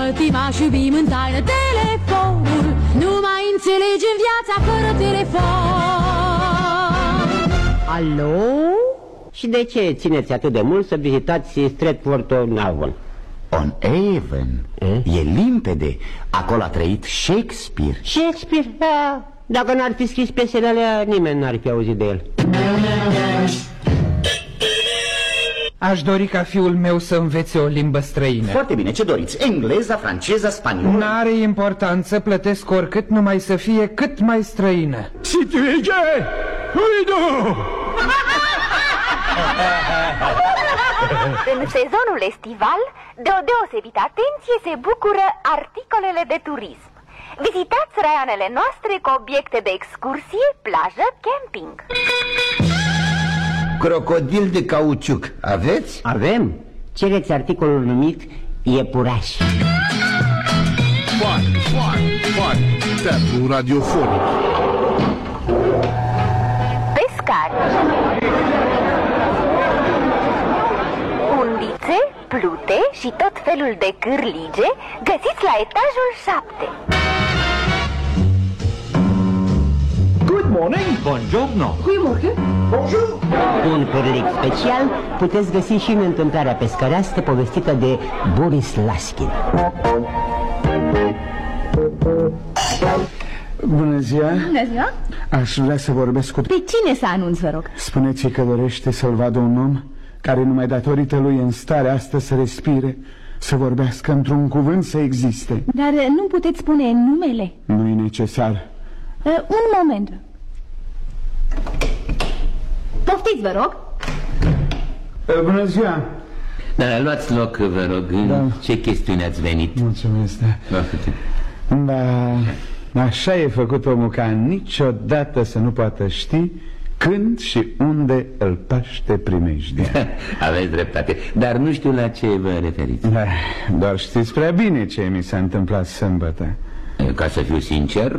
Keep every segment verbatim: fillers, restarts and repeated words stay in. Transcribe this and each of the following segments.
plătim, aș iubi în taină telefonul. Nu mai înțelegem viața fără telefon. Alo? Și de ce țineți atât de mult să vizitați Stratford-on-Avon? On Avon? E? E limpede. Acolo a trăit Shakespeare. Shakespeare? Da. Dacă n-ar fi scris piesele alea, nimeni n-ar fi auzit de el. Aș dori ca fiul meu să învețe o limbă străină. Foarte bine, ce doriți? Engleza, franceza, spaniolă? N-are importanță, plătesc oricât, numai să fie cât mai străină. Si tu es gay, oui, non. În sezonul estival, de o deosebită atenție se bucură articolele de turism. Vizitați raioanele noastre cu obiecte de excursie, plajă, camping. Crocodil de cauciuc, aveți? Avem. Cereți articolul numit iepuraș. Fun, fun, fun. Teatru radiofonic. Pescari. Undițe, plute și tot felul de cârlige găsiți la etajul șapte. Good morning. Buongiorno. Goedemorgen. Bonjour. Un cârlig special puteți găsi și în întâmplarea pescărească povestită de Boris Laskin. Bună ziua. Bună ziua. Aș vrea să vorbesc cu... Pe cine să anunț, vă rog? Spuneți că dorește să-l vadă un om care numai datorită lui în starea asta să respire, să vorbească într-un cuvânt, să existe. Dar nu puteți spune numele? Nu e necesar. Uh, un moment. Poftiți, vă rog. uh, Bună ziua. Da, luați loc, vă rog. În da. Ce chestiune ați venit? Mulțumesc, da. Da, așa e făcut omul, ca niciodată să nu poată ști când și unde îl paște primejdia. Aveți dreptate, dar nu știu la ce vă referiți. Da, doar știți prea bine ce mi s-a întâmplat sâmbătă. Ca să fiu sincer,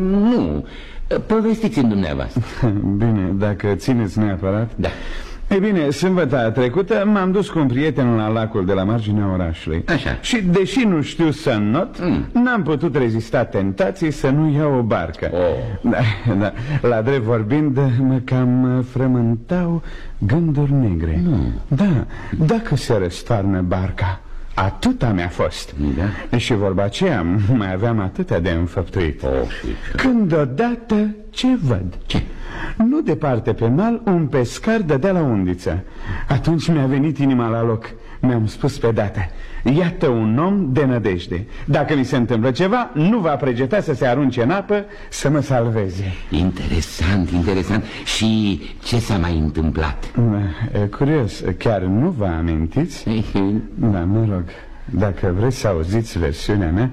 nu. Povestiți-mi dumneavoastră. Bine, dacă țineți neapărat. Da. Ei bine, sâmbătă trecută m-am dus cu un prieten la lacul de la marginea orașului. Așa. Și deși nu știu să not, mm. n-am putut rezista tentației să nu iau o barcă. Oh. Da, da. La drept vorbind, mă cam frământau gânduri negre. Mm. Da, dacă se răstoarnă barca, atâta mi-a fost. Da? Și vorba aceea, mai aveam atâtea de înfăptuit. Oh, Când odată, ce văd? Ce? Nu departe pe mal, un pescar dădea la undiță. Atunci mi-a venit inima la loc. Mi-am spus pe dată: iată un om de nădejde. Dacă mi se întâmplă ceva, nu va pregeta să se arunce în apă să mă salveze. Interesant, interesant. Și ce s-a mai întâmplat? E curios, chiar nu vă amintiți? Da, mă rog, dacă vreți să auziți versiunea mea,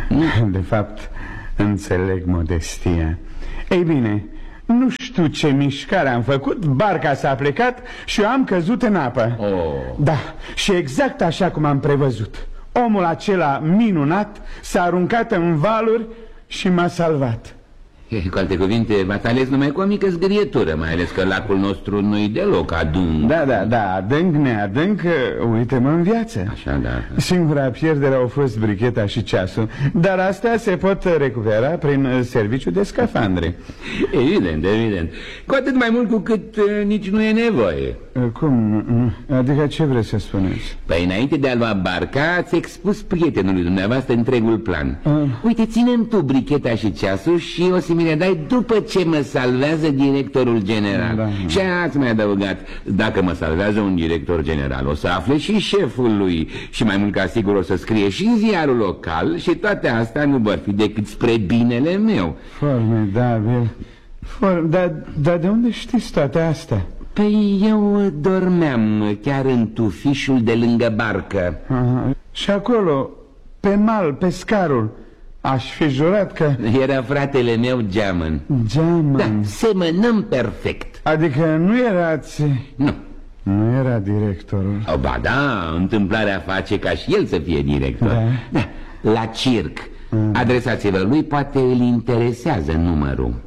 de fapt, înțeleg modestia. Ei bine, nu știu ce mișcare am făcut, barca s-a plecat și eu am căzut în apă. Oh. Da, și exact așa cum am prevăzut. Omul acela minunat s-a aruncat în valuri și m-a salvat. Cu alte cuvinte, v-ați ales numai cu o mică zgârietură, mai ales că lacul nostru nu-i deloc adânc. Da, da, da, adânc, neadânc, uite-mă în viață. Așa, da. Singura pierdere au fost bricheta și ceasul, dar astea se pot recupera prin serviciu de scafandre. Evident, evident. Cu atât mai mult cu cât uh, nici nu e nevoie. Cum? Adică ce vreți să spuneți? Păi înainte de a lua barca, ați expus prietenului dumneavoastră întregul plan. uh. Uite, ținem tu bricheta și ceasul și o să mi le dai după ce mă salvează directorul general. Da. Și ați mai adăugat: dacă mă salvează un director general, o să afle și șeful lui. Și mai mult ca sigur o să scrie și în ziarul local. Și toate astea nu vor fi decât spre binele meu. Formidabil. For... Dar da, de unde știți toate astea? Păi eu dormeam chiar în tufișul de lângă barcă. Aha. Și acolo, pe mal, pescarul, aș fi jurat că... Era fratele meu Geamăn. Geamăn? Da, semănăm perfect. Adică nu erați... Nu. Nu era directorul? O, ba da, întâmplarea face ca și el să fie director. Da, da. La circ. mm. Adresați-vă lui, poate îl interesează numărul.